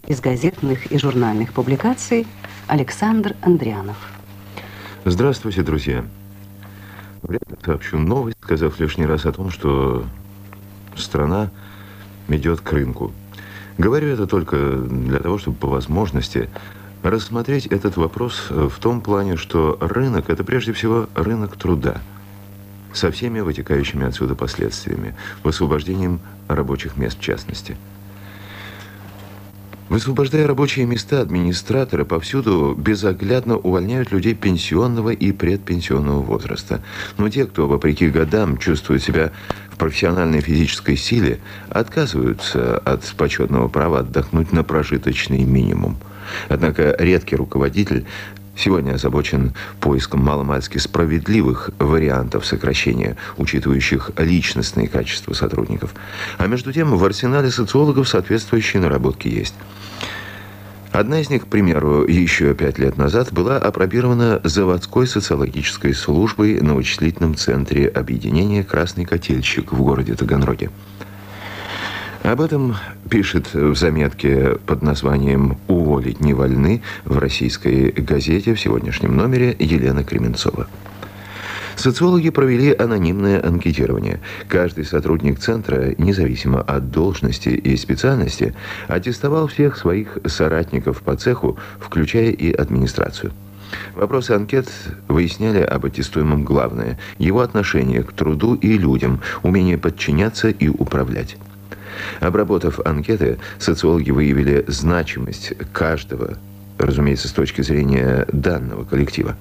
из газетных и журнальных публикаций Александр Андрианов. Здравствуйте, друзья. Вряд ли сообщу новость, сказав лишний раз о том, что страна идет к рынку. Говорю это только для того, чтобы по возможности рассмотреть этот вопрос в том плане, что рынок – это прежде всего рынок труда, со всеми вытекающими отсюда последствиями, высвобождением рабочих мест в частности. Высвобождая рабочие места, администраторы повсюду безоглядно увольняют людей пенсионного и предпенсионного возраста. Но те, кто, вопреки годам, чувствует себя в профессиональной физической силе, отказываются от почетного права отдохнуть на прожиточный минимум. Однако редкий руководитель сегодня озабочен поиском маломальски справедливых вариантов сокращения, учитывающих личностные качества сотрудников. А между тем в арсенале социологов соответствующие наработки есть. Одна из них, к примеру, еще 5 лет назад была апробирована заводской социологической службой на вычислительном центре объединения «Красный котельщик» в городе Таганроге. Об этом пишет в заметке под названием «Уволить не вольны» в российской газете в сегодняшнем номере Елена Кременцова. Социологи провели анонимное анкетирование. Каждый сотрудник центра, независимо от должности и специальности, аттестовал всех своих соратников по цеху, включая и администрацию. Вопросы анкет выясняли об аттестуемом главное – его отношение к труду и людям, умение подчиняться и управлять. Обработав анкеты, социологи выявили значимость каждого, разумеется, с точки зрения данного коллектива.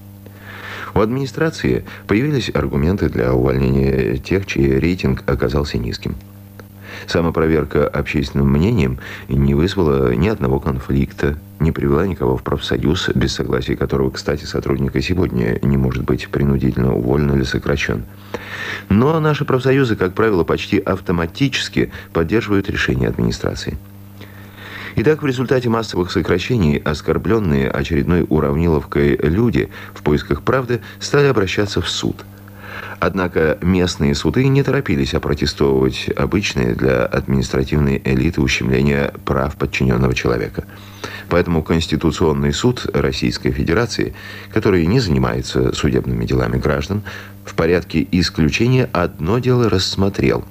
У администрации появились аргументы для увольнения тех, чей рейтинг оказался низким. Самопроверка общественным мнением не вызвала ни одного конфликта, не привела никого в профсоюз, без согласия которого, кстати, сотрудник и сегодня не может быть принудительно уволен или сокращен. Но наши профсоюзы, как правило, почти автоматически поддерживают решения администрации. Итак, в результате массовых сокращений оскорбленные очередной уравниловкой люди в поисках правды стали обращаться в суд. Однако местные суды не торопились опротестовывать обычные для административной элиты ущемления прав подчиненного человека. Поэтому Конституционный суд Российской Федерации, который не занимается судебными делами граждан, в порядке исключения одно дело рассмотрел.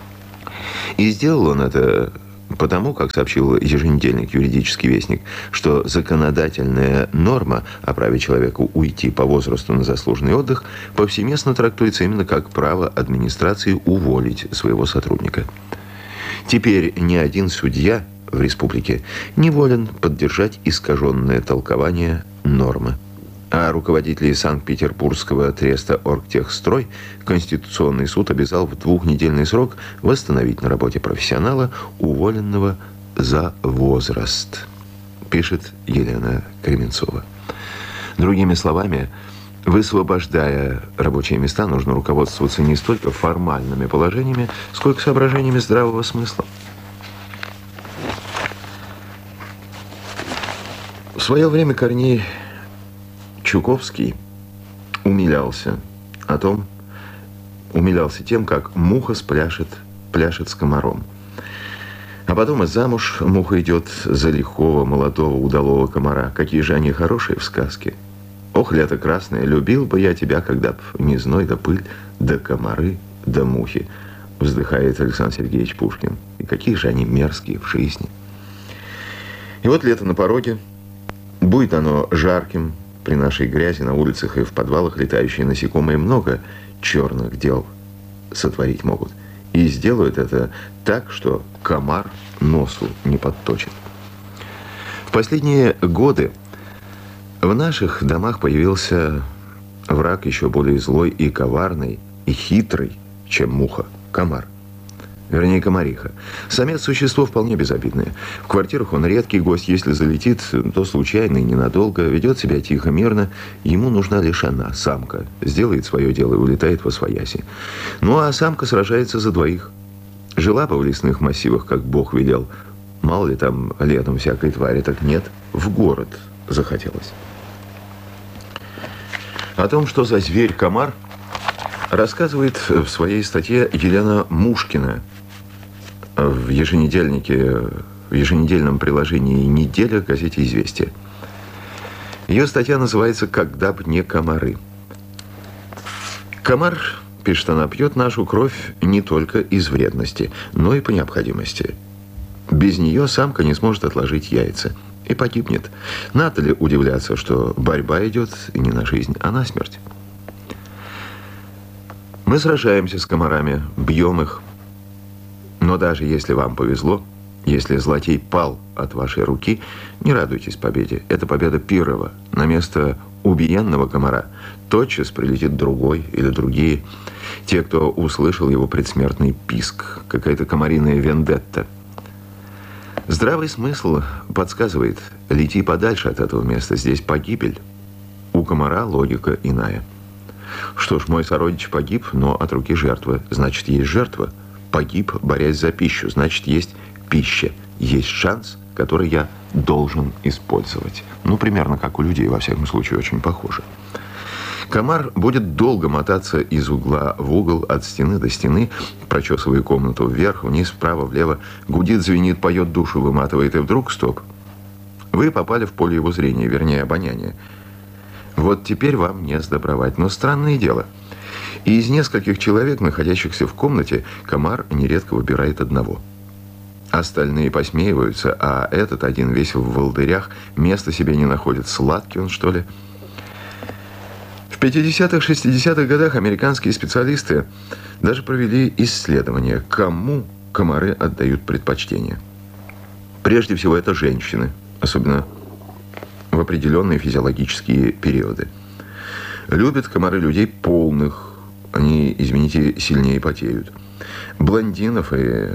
И сделал он это потому, как сообщил еженедельник «Юридический вестник», что законодательная норма о праве человека уйти по возрасту на заслуженный отдых повсеместно трактуется именно как право администрации уволить своего сотрудника. Теперь ни один судья в республике не волен поддержать искаженное толкование нормы. А руководителей Санкт-Петербургского треста «Оргтехстрой» Конституционный суд обязал в 2-недельный срок восстановить на работе профессионала, уволенного за возраст, пишет Елена Кременцова. Другими словами, высвобождая рабочие места, нужно руководствоваться не столько формальными положениями, сколько соображениями здравого смысла. В свое время Корней Чуковский умилялся тем, как муха пляшет с комаром. А потом и замуж муха идет за лихого, молодого, удалого комара. Какие же они хорошие в сказке. Ох, лето красное, любил бы я тебя, когда б не зной да пыль, да комары, да мухи, вздыхает Александр Сергеевич Пушкин. И какие же они мерзкие в жизни. И вот лето на пороге, будет оно жарким. При нашей грязи на улицах и в подвалах летающие насекомые много черных дел сотворить могут. И сделают это так, что комар носу не подточит. В последние годы в наших домах появился враг еще более злой и коварный, и хитрый, чем муха, комар. Вернее, комариха. Самец – существо вполне безобидное. В квартирах он редкий гость. Если залетит, то случайно и ненадолго. Ведет себя тихо, мирно. Ему нужна лишь она, самка. Сделает свое дело и улетает восвояси. Ну, а самка сражается за двоих. Жила бы в лесных массивах, как Бог велел. Мало ли там летом всякой твари, так нет. В город захотелось. О том, что за зверь комар, рассказывает в своей статье Елена Мушкина в еженедельнике в еженедельном приложении «Неделя» к газете «Известия». Ее статья называется «Когда б не комары». Комар, пишет она, пьет нашу кровь не только из вредности, но и по необходимости. Без нее самка не сможет отложить яйца и погибнет. Надо ли удивляться, что борьба идет не на жизнь, а на смерть? Мы сражаемся с комарами, бьем их. Но даже если вам повезло, если злодей пал от вашей руки, не радуйтесь победе. Это победа Пирова. На место убиенного комара тотчас прилетит другой или другие. Те, кто услышал его предсмертный писк. Какая-то комариная вендетта. Здравый смысл подсказывает: лети подальше от этого места, здесь погибель. У комара логика иная. Что ж, мой сородич погиб, но от руки жертвы. Значит, есть жертва. Погиб, борясь за пищу. Значит, есть пища. Есть шанс, который я должен использовать. Ну, примерно как у людей, во всяком случае, очень похоже. Комар будет долго мотаться из угла в угол, от стены до стены, прочесывая комнату вверх, вниз, вправо, влево. Гудит, звенит, поет, душу выматывает, и вдруг стоп. Вы попали в поле его зрения, вернее, обоняния. Вот теперь вам не сдобровать. Но странное дело. И из нескольких человек, находящихся в комнате, комар нередко выбирает одного. Остальные посмеиваются, а этот один весь в волдырях, места себе не находит. Сладкий он, что ли? В 50-х, 60-х годах американские специалисты даже провели исследование, кому комары отдают предпочтение. Прежде всего, это женщины, особенно в определенные физиологические периоды. Любят комары людей полных. Они, извините, сильнее потеют. Блондинов и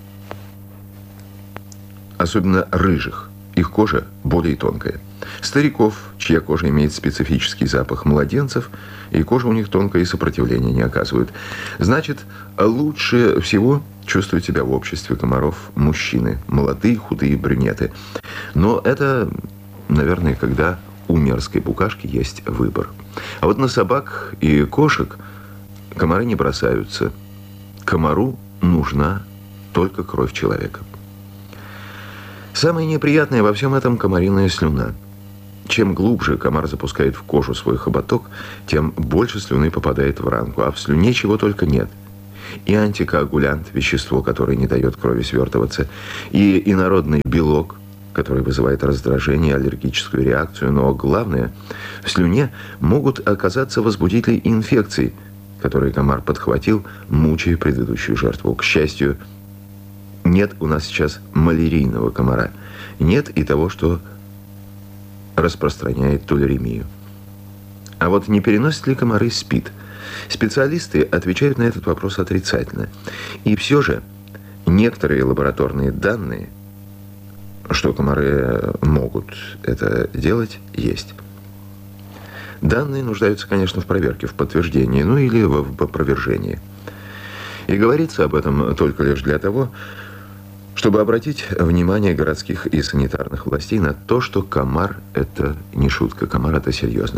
особенно рыжих. Их кожа более тонкая. Стариков, чья кожа имеет специфический запах, младенцев, и кожа у них тонкая и сопротивления не оказывают. Значит, лучше всего чувствуют себя в обществе комаров мужчины. Молодые, худые брюнеты. Но это, наверное, когда у мерзкой букашки есть выбор. А вот на собак и кошек комары не бросаются. Комару нужна только кровь человека. Самое неприятное во всем этом — комариная слюна. Чем глубже комар запускает в кожу свой хоботок, тем больше слюны попадает в ранку. А в слюне чего только нет. И антикоагулянт, вещество, которое не дает крови свертываться, и инородный белок, который вызывает раздражение, аллергическую реакцию. Но главное, в слюне могут оказаться возбудители инфекций, которые комар подхватил, мучая предыдущую жертву. К счастью, нет у нас сейчас малярийного комара. Нет и того, что распространяет туляремию. А вот не переносят ли комары СПИД? Специалисты отвечают на этот вопрос отрицательно. И все же некоторые лабораторные данные, что комары могут это делать, есть. Данные нуждаются, конечно, в проверке, в подтверждении, ну или в опровержении. И говорится об этом только лишь для того, чтобы обратить внимание городских и санитарных властей на то, что комар – это не шутка, комар – это серьезно.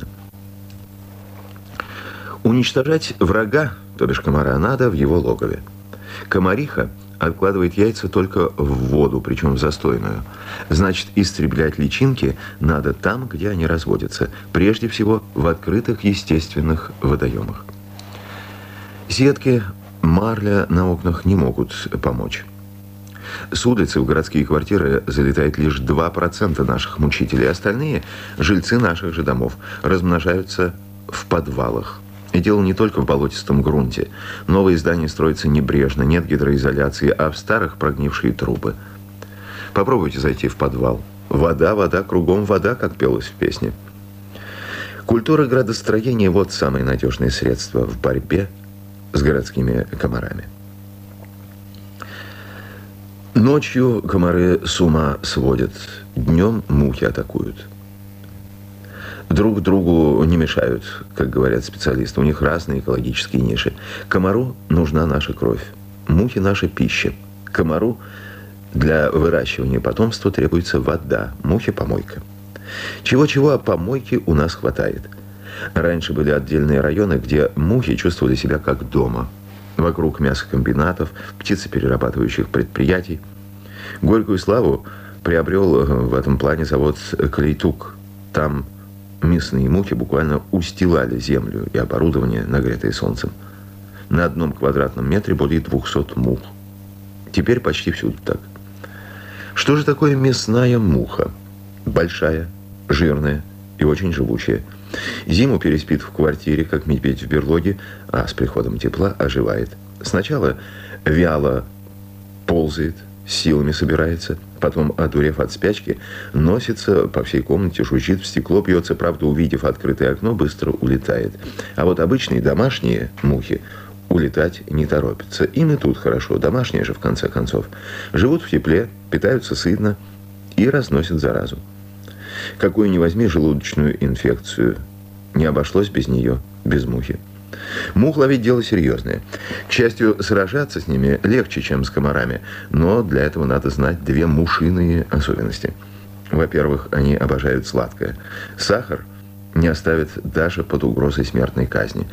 Уничтожать врага, то бишь комара, надо в его логове. Комариха откладывает яйца только в воду, причем в застойную. Значит, истреблять личинки надо там, где они разводятся. Прежде всего, в открытых естественных водоемах. Сетки, марля на окнах не могут помочь. С улицы в городские квартиры залетает лишь 2% наших мучителей. Остальные – жильцы наших же домов, размножаются в подвалах. И дело не только в болотистом грунте. Новые здания строятся небрежно, нет гидроизоляции, а в старых прогнившие трубы. Попробуйте зайти в подвал. Вода, вода, кругом вода, как пелось в песне. Культура градостроения – вот самое надежное средство в борьбе с городскими комарами. Ночью комары с ума сводят, днем мухи атакуют. Друг другу не мешают, как говорят специалисты. У них разные экологические ниши. Комару нужна наша кровь. Мухе наша пища. Комару для выращивания потомства требуется вода. Мухе помойка. Чего-чего, а помойки у нас хватает. Раньше были отдельные районы, где мухи чувствовали себя как дома. Вокруг мясокомбинатов, птицеперерабатывающих предприятий. Горькую славу приобрел в этом плане завод «Клейтук». Там мясные мухи буквально устилали землю и оборудование, нагретое солнцем. На одном квадратном метре более 200 мух. Теперь почти всюду так. Что же такое мясная муха? Большая, жирная и очень живучая. Зиму переспит в квартире, как медведь в берлоге, а с приходом тепла оживает. Сначала вяло ползает, силами собирается, потом, одурев от спячки, носится по всей комнате, жужжит в стекло, бьется, правда, увидев открытое окно, быстро улетает. А вот обычные домашние мухи улетать не торопятся. Им и тут хорошо, домашние же, в конце концов. Живут в тепле, питаются сытно и разносят заразу. Какую ни возьми желудочную инфекцию, не обошлось без нее, без мухи. Мух ловить дело серьезное. К счастью, сражаться с ними легче, чем с комарами, но для этого надо знать две мушиные особенности. Во-первых, они обожают сладкое. Сахар не оставят даже под угрозой смертной казни.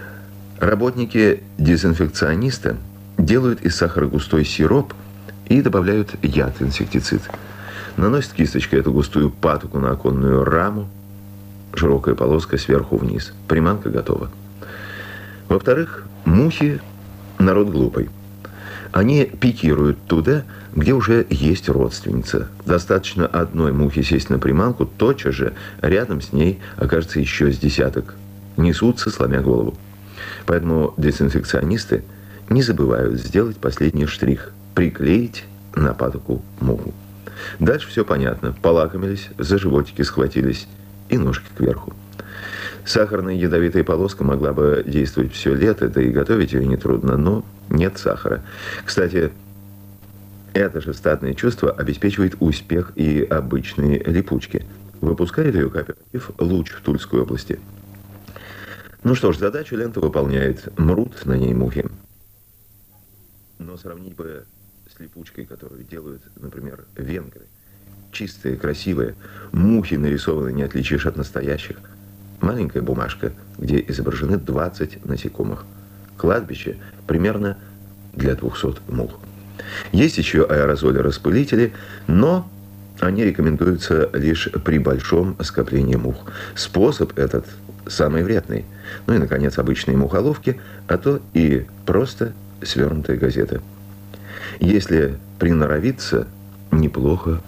Работники-дезинфекционисты делают из сахара густой сироп и добавляют яд-инсектицид. Наносят кисточкой эту густую патоку на оконную раму, широкая полоска сверху вниз. Приманка готова. Во-вторых, мухи – народ глупый. Они пикируют туда, где уже есть родственница. Достаточно одной мухи сесть на приманку, тотчас же рядом с ней окажется еще с десяток. Несутся, сломя голову. Поэтому дезинфекционисты не забывают сделать последний штрих – приклеить на патоку муху. Дальше все понятно. Полакомились, за животики схватились и ножки кверху. Сахарная ядовитая полоска могла бы действовать все лето, да и готовить ее нетрудно, но нет сахара. Кстати, это же статное чувство обеспечивает успех и обычной липучки. Выпускает ее кооператив «Луч» в Тульской области. Ну что ж, задачу лента выполняет. Мрут на ней мухи. Но сравнить бы с липучкой, которую делают, например, венгры. Чистые, красивые. Мухи нарисованы, не отличишь от настоящих. Маленькая бумажка, где изображены 20 насекомых. Кладбище примерно для 200 мух. Есть еще аэрозоли-распылители, но они рекомендуются лишь при большом скоплении мух. Способ этот самый вредный. Ну и, наконец, обычные мухоловки, а то и просто свернутая газета. Если приноровиться, неплохо